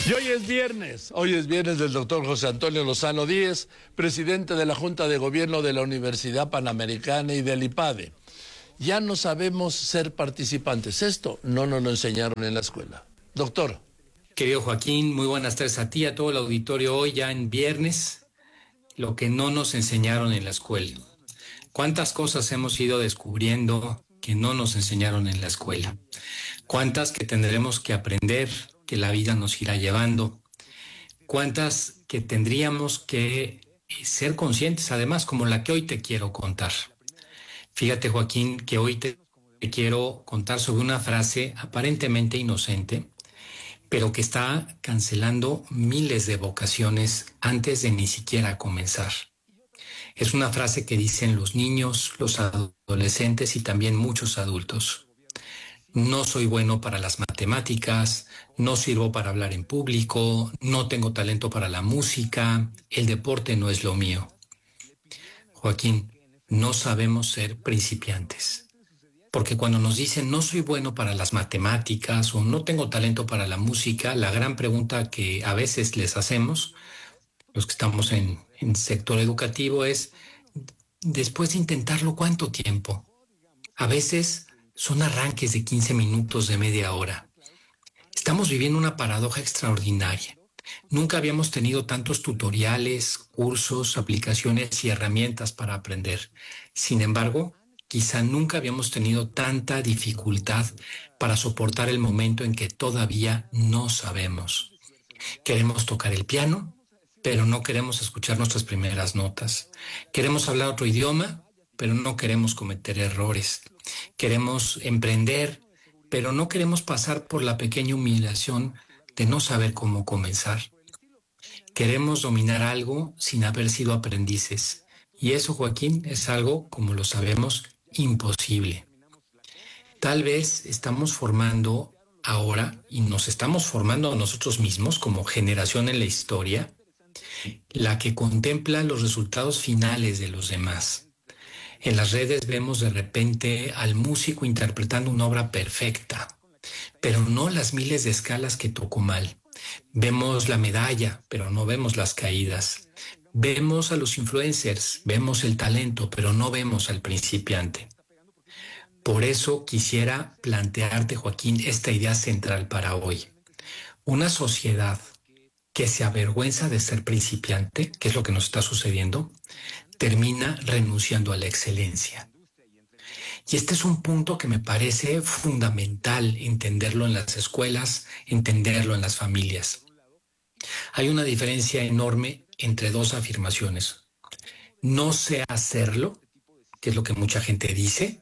Y hoy es viernes del doctor José Antonio Lozano Díez, presidente de la Junta de Gobierno de la Universidad Panamericana y del IPADE. Ya no sabemos ser participantes. Esto no nos lo enseñaron en la escuela. Doctor. Querido Joaquín, muy buenas tardes a ti, a todo el auditorio hoy ya en viernes, lo que no nos enseñaron en la escuela. ¿Cuántas cosas hemos ido descubriendo que no nos enseñaron en la escuela? ¿Cuántas que tendremos que aprender, que la vida nos irá llevando? ¿Cuántas que tendríamos que ser conscientes, además, como la que hoy te quiero contar? Fíjate, Joaquín, que hoy te quiero contar sobre una frase aparentemente inocente, pero que está cancelando miles de vocaciones antes de ni siquiera comenzar. Es una frase que dicen los niños, los adolescentes y también muchos adultos. No soy bueno para las matemáticas, no sirvo para hablar en público, no tengo talento para la música, el deporte no es lo mío. Joaquín, no sabemos ser principiantes. Porque cuando nos dicen no soy bueno para las matemáticas o no tengo talento para la música, la gran pregunta que a veces les hacemos, los que estamos en sector educativo, es, después de intentarlo, ¿cuánto tiempo? A veces son arranques de 15 minutos, de media hora. Estamos viviendo una paradoja extraordinaria. Nunca habíamos tenido tantos tutoriales, cursos, aplicaciones y herramientas para aprender. Sin embargo, quizá nunca habíamos tenido tanta dificultad para soportar el momento en que todavía no sabemos. Queremos tocar el piano, pero no queremos escuchar nuestras primeras notas. Queremos hablar otro idioma, pero no queremos cometer errores. Queremos emprender, pero no queremos pasar por la pequeña humillación de no saber cómo comenzar. Queremos dominar algo sin haber sido aprendices. Y eso, Joaquín, es algo, como lo sabemos, imposible. Tal vez estamos formando ahora, y nos estamos formando a nosotros mismos como generación en la historia, la que contempla los resultados finales de los demás. En las redes vemos de repente al músico interpretando una obra perfecta, pero no las miles de escalas que tocó mal. Vemos la medalla, pero no vemos las caídas. Vemos a los influencers, vemos el talento, pero no vemos al principiante. Por eso quisiera plantearte, Joaquín, esta idea central para hoy. Una sociedad que se avergüenza de ser principiante, que es lo que nos está sucediendo, termina renunciando a la excelencia. Y este es un punto que me parece fundamental entenderlo en las escuelas, entenderlo en las familias. Hay una diferencia enorme entre dos afirmaciones. No sé hacerlo, que es lo que mucha gente dice,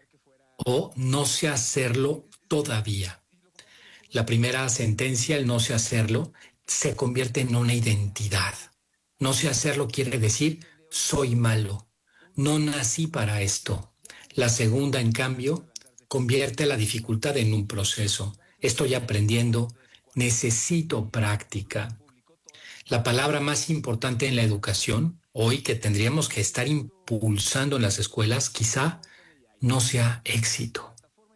o no sé hacerlo todavía. La primera sentencia, el no sé hacerlo, se convierte en una identidad. No sé hacerlo quiere decir soy malo, no nací para esto. La segunda, en cambio, convierte la dificultad en un proceso. Estoy aprendiendo, necesito práctica. La palabra más importante en la educación, hoy que tendríamos que estar impulsando en las escuelas, quizá no sea éxito.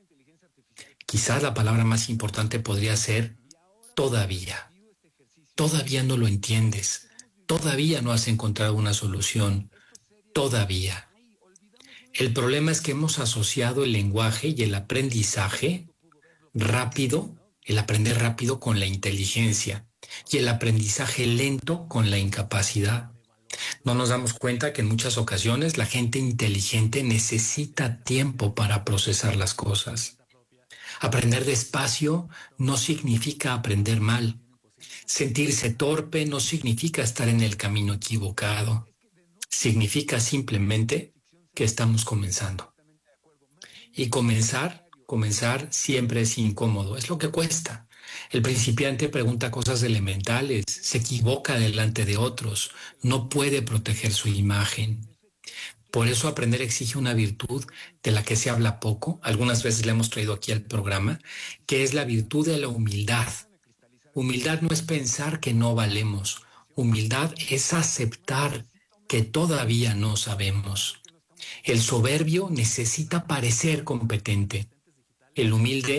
Quizá la palabra más importante podría ser todavía. Todavía no lo entiendes. Todavía no has encontrado una solución. Todavía. El problema es que hemos asociado el lenguaje y el aprendizaje rápido, el aprender rápido con la inteligencia y el aprendizaje lento con la incapacidad. No nos damos cuenta que en muchas ocasiones la gente inteligente necesita tiempo para procesar las cosas. Aprender despacio no significa aprender mal. Sentirse torpe no significa estar en el camino equivocado. Significa simplemente que estamos comenzando. Y comenzar siempre es incómodo, es lo que cuesta. El principiante pregunta cosas elementales, se equivoca delante de otros, no puede proteger su imagen. Por eso aprender exige una virtud de la que se habla poco, algunas veces la hemos traído aquí al programa, que es la virtud de la humildad. Humildad no es pensar que no valemos, humildad es aceptar que todavía no sabemos. El soberbio necesita parecer competente. El humilde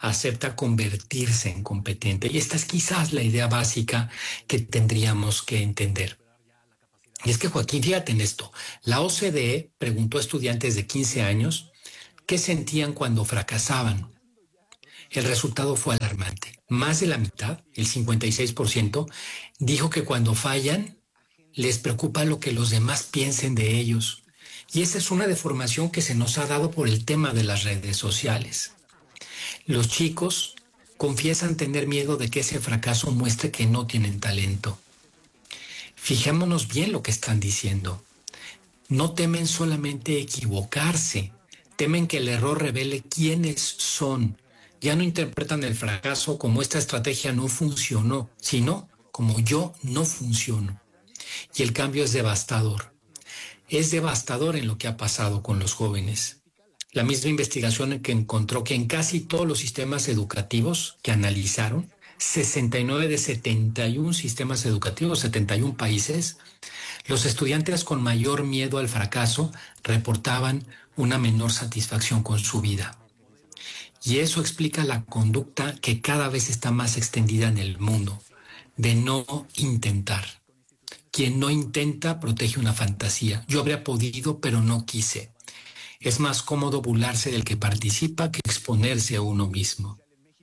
acepta convertirse en competente. Y esta es quizás la idea básica que tendríamos que entender. Y es que, Joaquín, fíjate en esto. La OCDE preguntó a estudiantes de 15 años qué sentían cuando fracasaban. El resultado fue alarmante. Más de la mitad, el 56%, dijo que cuando fallan les preocupa lo que los demás piensen de ellos. Y esa es una deformación que se nos ha dado por el tema de las redes sociales. Los chicos confiesan tener miedo de que ese fracaso muestre que no tienen talento. Fijémonos bien lo que están diciendo. No temen solamente equivocarse, temen que el error revele quiénes son. Ya no interpretan el fracaso como esta estrategia no funcionó, sino como yo no funciono. Y el cambio es devastador. Es devastador en lo que ha pasado con los jóvenes. La misma investigación que encontró que en casi todos los sistemas educativos que analizaron, 69 de 71 sistemas educativos, 71 países, los estudiantes con mayor miedo al fracaso reportaban una menor satisfacción con su vida. Y eso explica la conducta que cada vez está más extendida en el mundo, de no intentar. Quien no intenta protege una fantasía. Yo habría podido, pero no quise. Es más cómodo burlarse del que participa que exponerse a uno mismo.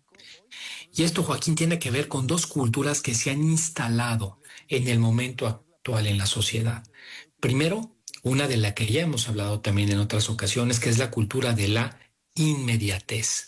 Y esto, Joaquín, tiene que ver con dos culturas que se han instalado en el momento actual en la sociedad. Primero, una de la que ya hemos hablado también en otras ocasiones, que es la cultura de la inmediatez.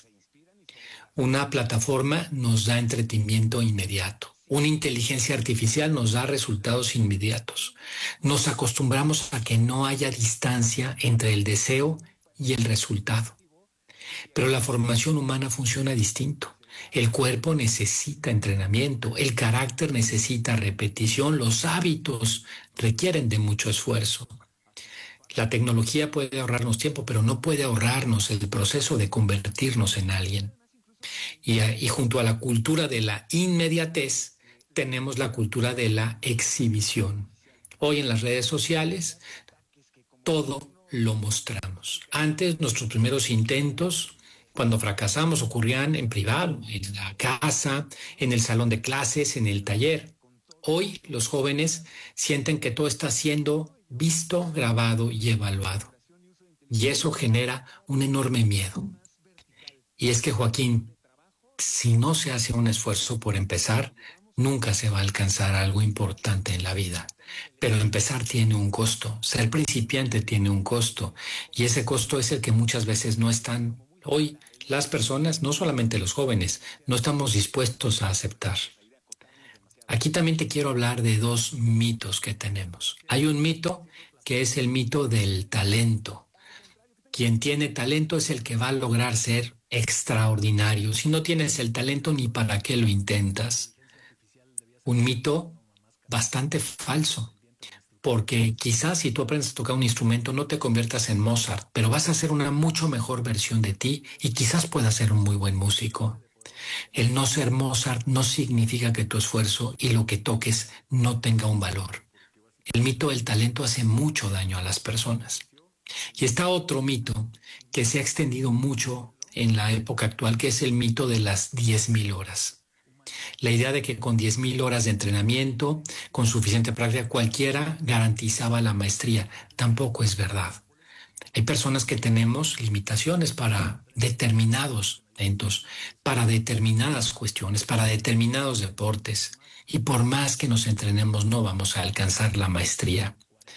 Una plataforma nos da entretenimiento inmediato. Una inteligencia artificial nos da resultados inmediatos. Nos acostumbramos a que no haya distancia entre el deseo y el resultado. Pero la formación humana funciona distinto. El cuerpo necesita entrenamiento, el carácter necesita repetición, los hábitos requieren de mucho esfuerzo. La tecnología puede ahorrarnos tiempo, pero no puede ahorrarnos el proceso de convertirnos en alguien. Y junto a la cultura de la inmediatez, tenemos la cultura de la exhibición. Hoy en las redes sociales, todo lo mostramos. Antes, nuestros primeros intentos, cuando fracasamos, ocurrían en privado, en la casa, en el salón de clases, en el taller. Hoy los jóvenes sienten que todo está siendo visto, grabado y evaluado. Y eso genera un enorme miedo. Y es que, Joaquín, si no se hace un esfuerzo por empezar, nunca se va a alcanzar algo importante en la vida. Pero empezar tiene un costo, ser principiante tiene un costo, y ese costo es el que muchas veces no están hoy las personas, no solamente los jóvenes, no estamos dispuestos a aceptar. Aquí también te quiero hablar de dos mitos que tenemos. Hay un mito que es el mito del talento. Quien tiene talento es el que va a lograr ser extraordinario. Si no tienes el talento, ni para qué lo intentas. Un mito bastante falso, porque quizás si tú aprendes a tocar un instrumento no te conviertas en Mozart, pero vas a ser una mucho mejor versión de ti y quizás puedas ser un muy buen músico. El no ser Mozart no significa que tu esfuerzo y lo que toques no tenga un valor. El mito del talento hace mucho daño a las personas. Y está otro mito que se ha extendido mucho en la época actual, que es el mito de las 10,000 horas. La idea de que con 10,000 horas de entrenamiento, con suficiente práctica, cualquiera garantizaba la maestría. Tampoco es verdad. Hay personas que tenemos limitaciones para determinados talentos, para determinadas cuestiones, para determinados deportes. Y por más que nos entrenemos, no vamos a alcanzar la maestría.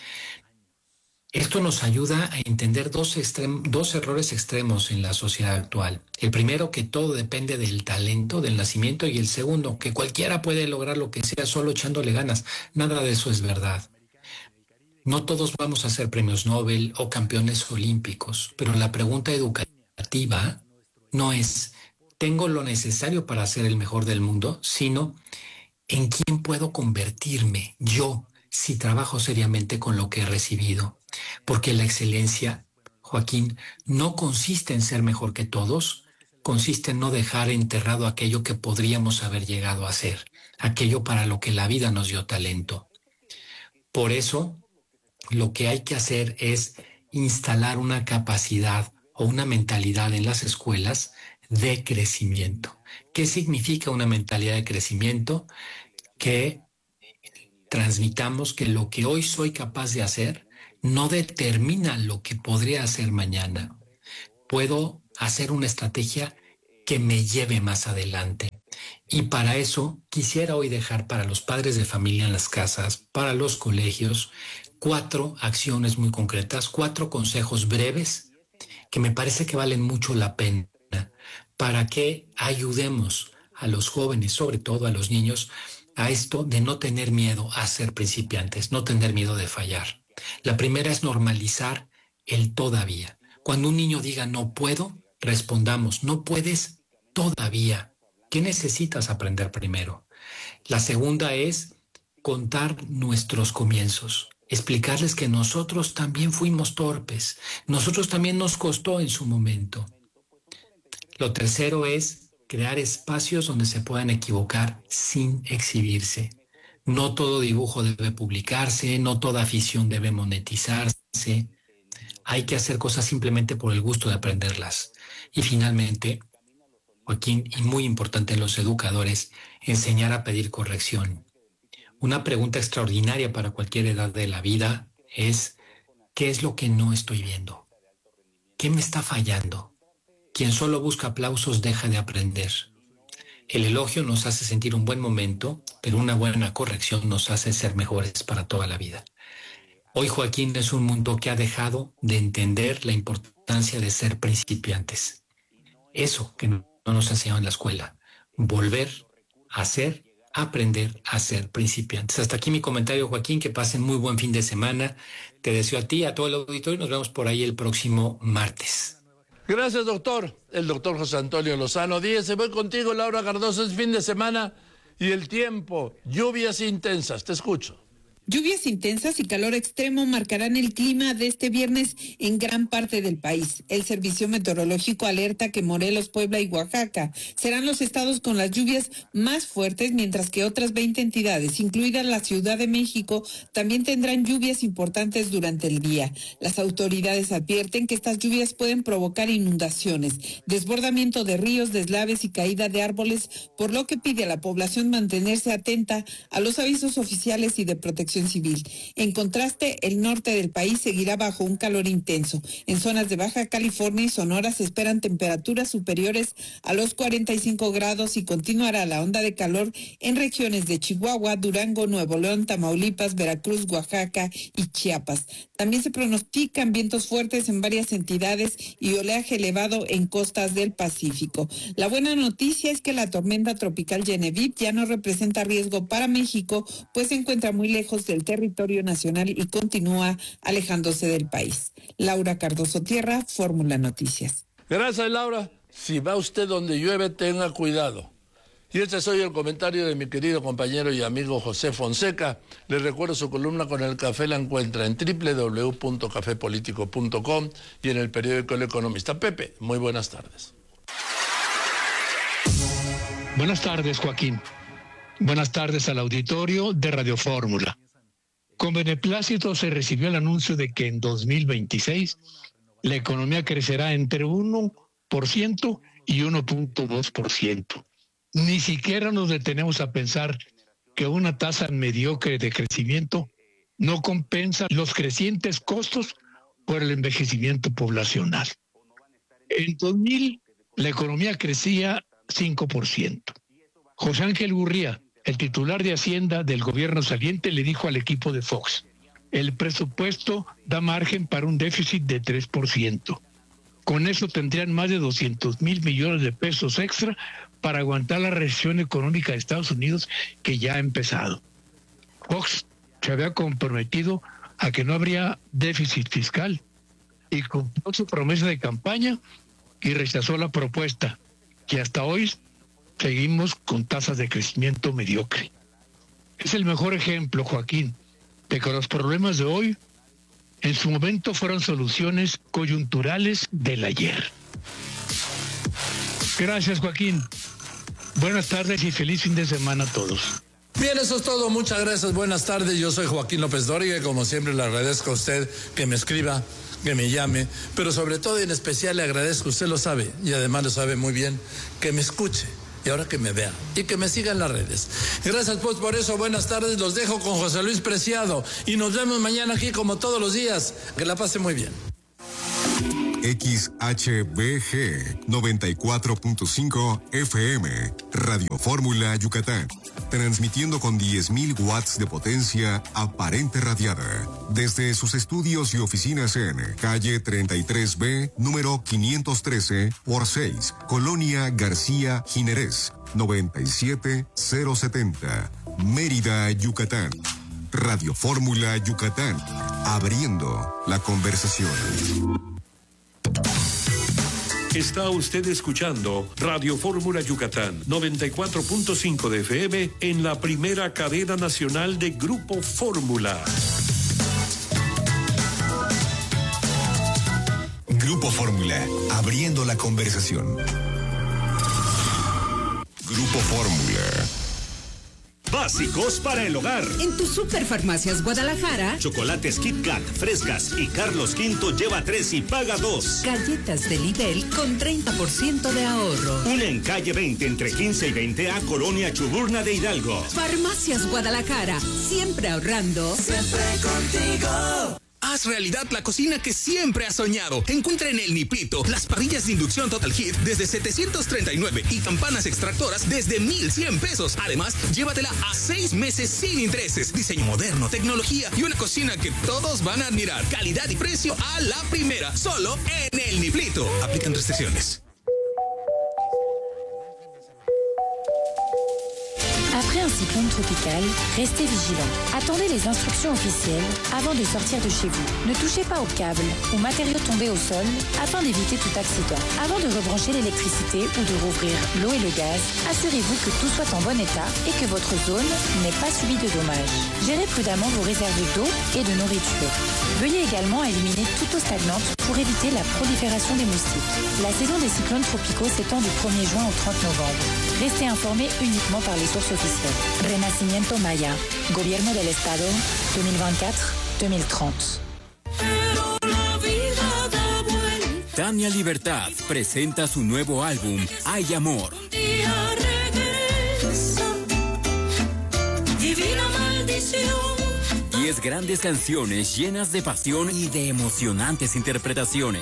Esto nos ayuda a entender dos errores extremos en la sociedad actual. El primero, que todo depende del talento, del nacimiento, y el segundo, que cualquiera puede lograr lo que sea solo echándole ganas. Nada de eso es verdad. No todos vamos a ser premios Nobel o campeones olímpicos, pero la pregunta educativa no es ¿tengo lo necesario para ser el mejor del mundo?, sino ¿en quién puedo convertirme yo si trabajo seriamente con lo que he recibido? Porque la excelencia, Joaquín, no consiste en ser mejor que todos, consiste en no dejar enterrado aquello que podríamos haber llegado a ser, aquello para lo que la vida nos dio talento. Por eso, lo que hay que hacer es instalar una capacidad o una mentalidad en las escuelas de crecimiento. ¿Qué significa una mentalidad de crecimiento? Que transmitamos que lo que hoy soy capaz de hacer no determina lo que podría hacer mañana. Puedo hacer una estrategia que me lleve más adelante. Y para eso quisiera hoy dejar para los padres de familia en las casas, para los colegios, 4 acciones muy concretas, 4 consejos breves que me parece que valen mucho la pena para que ayudemos a los jóvenes, sobre todo a los niños, a esto de no tener miedo a ser principiantes, no tener miedo de fallar. La primera es normalizar el todavía. Cuando un niño diga no puedo, respondamos, no puedes todavía. ¿Qué necesitas aprender primero? La segunda es contar nuestros comienzos, explicarles que nosotros también fuimos torpes, nosotros también nos costó en su momento. Lo tercero es crear espacios donde se puedan equivocar sin exhibirse. No todo dibujo debe publicarse, no toda afición debe monetizarse. Hay que hacer cosas simplemente por el gusto de aprenderlas. Y finalmente, Joaquín, y muy importante en los educadores, enseñar a pedir corrección. Una pregunta extraordinaria para cualquier edad de la vida es, ¿qué es lo que no estoy viendo? ¿Qué me está fallando? Quien solo busca aplausos deja de aprender. El elogio nos hace sentir un buen momento, pero una buena corrección nos hace ser mejores para toda la vida. Hoy, Joaquín, es un mundo que ha dejado de entender la importancia de ser principiantes. Eso que no nos enseñaron en la escuela. Volver a ser, aprender a ser principiantes. Hasta aquí mi comentario, Joaquín. Que pasen muy buen fin de semana. Te deseo a ti, a todo el auditorio, y nos vemos por ahí el próximo martes. Gracias, doctor. El doctor José Antonio Lozano Díez. Voy contigo, Laura Cardoso. Es fin de semana y el tiempo. Lluvias intensas. Te escucho. Lluvias intensas y calor extremo marcarán el clima de este viernes en gran parte del país. El Servicio Meteorológico alerta que Morelos, Puebla y Oaxaca serán los estados con las lluvias más fuertes, mientras que otras 20 entidades, incluida la Ciudad de México, también tendrán lluvias importantes durante el día. Las autoridades advierten que estas lluvias pueden provocar inundaciones, desbordamiento de ríos, deslaves y caída de árboles, por lo que pide a la población mantenerse atenta a los avisos oficiales y de protección civil. En contraste, el norte del país seguirá bajo un calor intenso. En zonas de Baja California y Sonora se esperan temperaturas superiores a los 45 grados y continuará la onda de calor en regiones de Chihuahua, Durango, Nuevo León, Tamaulipas, Veracruz, Oaxaca y Chiapas. También se pronostican vientos fuertes en varias entidades y oleaje elevado en costas del Pacífico. La buena noticia es que la tormenta tropical Genevieve ya no representa riesgo para México, pues se encuentra muy lejos del territorio nacional y continúa alejándose del país. Laura Cardoso Tierra, Fórmula Noticias. Gracias, Laura. Si va usted donde llueve, tenga cuidado. Y este es hoy el comentario de mi querido compañero y amigo José Fonseca. Les recuerdo su columna con el café la encuentra en www.cafepolitico.com y en el periódico El Economista. Pepe, muy buenas tardes. Buenas tardes, Joaquín. Buenas tardes al auditorio de Radio Fórmula. Con beneplácito se recibió el anuncio de que en 2026 la economía crecerá entre 1% y 1.2%. Ni siquiera nos detenemos a pensar que una tasa mediocre de crecimiento no compensa los crecientes costos por el envejecimiento poblacional. En 2000 la economía crecía 5%. José Ángel Gurría, el titular de Hacienda del gobierno saliente, le dijo al equipo de Fox: el presupuesto da margen para un déficit de 3%. Con eso tendrían más de 200,000 millones de pesos extra para aguantar la recesión económica de Estados Unidos que ya ha empezado. Fox se había comprometido a que no habría déficit fiscal y cumplió su promesa de campaña y rechazó la propuesta, que hasta hoy seguimos con tasas de crecimiento mediocre. Es el mejor ejemplo, Joaquín, de que los problemas de hoy en su momento fueron soluciones coyunturales del ayer. Gracias, Joaquín. Buenas tardes y feliz fin de semana a todos. Bien, eso es todo. Muchas gracias. Buenas tardes. Yo soy Joaquín López Dóriga y como siempre le agradezco a usted que me escriba, que me llame, pero sobre todo y en especial le agradezco, usted lo sabe y además lo sabe muy bien, que me escuche y ahora que me vea y que me siga en las redes. Gracias pues por eso. Buenas tardes. Los dejo con José Luis Preciado y nos vemos mañana aquí como todos los días. Que la pase muy bien. XHBG 94.5 FM, Radio Fórmula Yucatán, transmitiendo con 10.000 watts de potencia aparente radiada, desde sus estudios y oficinas en calle 33B, número 513 por 6, Colonia García Jiménez, 97070, Mérida, Yucatán. Radio Fórmula Yucatán, abriendo la conversación. Está usted escuchando Radio Fórmula Yucatán, 94.5 de FM en la primera cadena nacional de Grupo Fórmula. Grupo Fórmula, abriendo la conversación. Grupo Fórmula. Básicos para el hogar. En tus Superfarmacias Guadalajara, chocolates Kit Kat, frescas y Carlos V lleva 3 y paga 2. Galletas de Libel con 30% de ahorro. Una en calle 20 entre 15 y 20A, Colonia Chuburna de Hidalgo. Farmacias Guadalajara, siempre ahorrando. Siempre contigo. Haz realidad la cocina que siempre has soñado. Encuentra en El Niplito las parrillas de inducción Total Heat desde 739 y campanas extractoras desde 1,100 pesos. Además, llévatela a 6 meses sin intereses. Diseño moderno, tecnología y una cocina que todos van a admirar. Calidad y precio a la primera. Solo en El Niplito. Aplican restricciones. Après un cyclone tropical, restez vigilants. Attendez les instructions officielles avant de sortir de chez vous. Ne touchez pas aux câbles ou matériaux tombés au sol afin d'éviter tout accident. Avant de rebrancher l'électricité ou de rouvrir l'eau et le gaz, assurez-vous que tout soit en bon état et que votre zone n'ait pas subi de dommages. Gérez prudemment vos réserves d'eau et de nourriture. Veuillez également éliminer toute eau stagnante pour éviter la prolifération des moustiques. La saison des cyclones tropicaux s'étend du 1er juin au 30 novembre. Restez informés uniquement par les sources officielles. Renacimiento Maya, Gobierno del Estado, 2024-2030. Tania Libertad presenta su nuevo álbum, Hay Amor. 10 grandes canciones llenas de pasión y de emocionantes interpretaciones.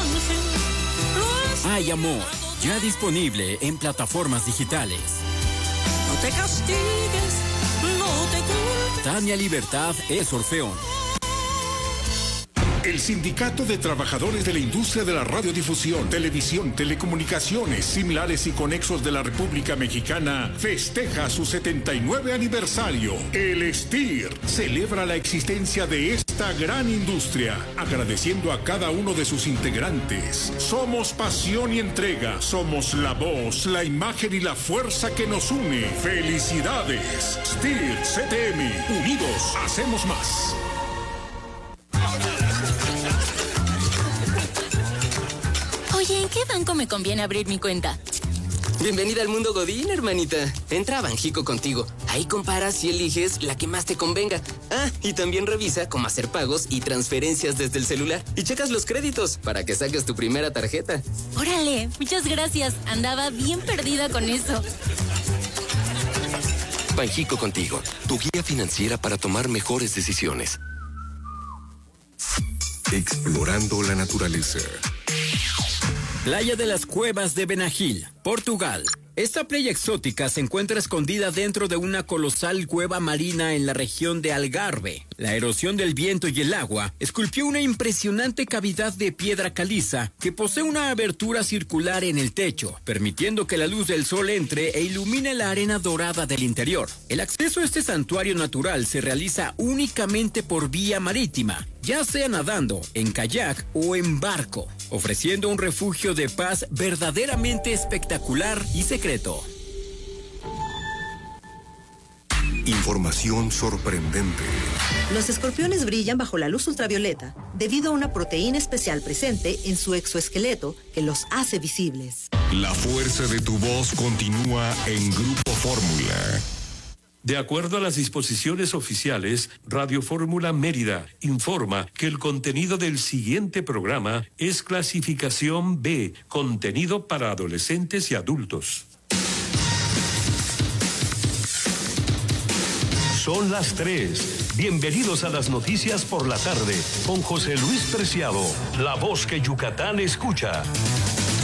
Hay Amor, ya disponible en plataformas digitales. No te castigues, no te culpes. Tania Libertad es Orfeón. El Sindicato de Trabajadores de la Industria de la Radiodifusión, Televisión, Telecomunicaciones, Similares y Conexos de la República Mexicana festeja su 79 aniversario. El STIR celebra la existencia de esta gran industria, agradeciendo a cada uno de sus integrantes. Somos pasión y entrega, somos la voz, la imagen y la fuerza que nos une. ¡Felicidades! STIR CTM, unidos hacemos más. Oye, ¿en qué banco me conviene abrir mi cuenta? Bienvenida al mundo Godín, hermanita. Entra a Banjico Contigo. Ahí comparas y eliges la que más te convenga. Ah, y también revisa cómo hacer pagos y transferencias desde el celular. Y checas los créditos para que saques tu primera tarjeta. Órale, muchas gracias. Andaba bien perdida con eso. Banjico Contigo, tu guía financiera para tomar mejores decisiones. Explorando la naturaleza. Playa de las Cuevas de Benagil, Portugal. Esta playa exótica se encuentra escondida dentro de una colosal cueva marina en la región de Algarve. La erosión del viento y el agua esculpió una impresionante cavidad de piedra caliza que posee una abertura circular en el techo, permitiendo que la luz del sol entre e ilumine la arena dorada del interior. El acceso a este santuario natural se realiza únicamente por vía marítima, ya sea nadando, en kayak o en barco, ofreciendo un refugio de paz verdaderamente espectacular y secreto. Información sorprendente. Los escorpiones brillan bajo la luz ultravioleta debido a una proteína especial presente en su exoesqueleto que los hace visibles. La fuerza de tu voz continúa en Grupo Fórmula. De acuerdo a las disposiciones oficiales, Radio Fórmula Mérida informa que el contenido del siguiente programa es clasificación B, contenido para adolescentes y adultos. Son las 3. Bienvenidos a las noticias por la tarde con José Luis Preciado, la voz que Yucatán escucha.